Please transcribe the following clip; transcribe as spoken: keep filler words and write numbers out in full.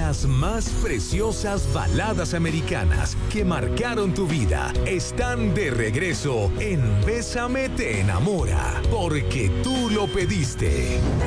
Las más preciosas baladas americanas que marcaron tu vida están de regreso en Bésame te enamora, porque tú lo pediste.